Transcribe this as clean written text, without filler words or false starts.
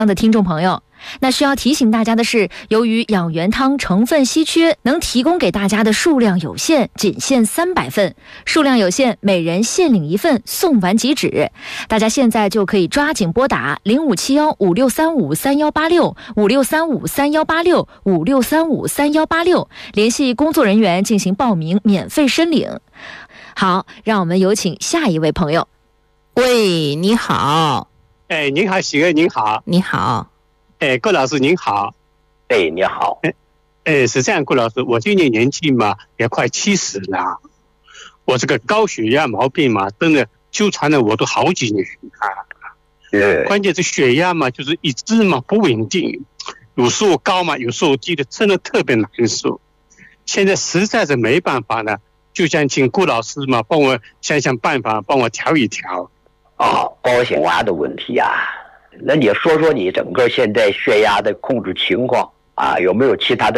的听众朋友，那需要提醒大家的是，由于养元汤成分稀缺，能提供给大家的数量有限，仅限300份，数量有限，每人限领1份，送完即止。大家现在就可以抓紧拨打057156353186 56353186 56353186，联系工作人员进行报名，免费申领。好，让我们有请下一位朋友。 喂，你好。 您好，喜哥，您好。 你好。 顾老师您好。 你好。 是这样，顾老师，我今年年纪嘛也快70了，我这个高血压毛病嘛，真的纠缠了我都好几年啊。关键是血压嘛，就是一直嘛不稳定，有时候高嘛，有时候低的，真的特别难受。现在实在是没办法呢，就想请顾老师嘛帮我想想办法，帮我调一调。 高血压的问题啊，那你说说你整个现在血压的控制情况啊，有没有其他的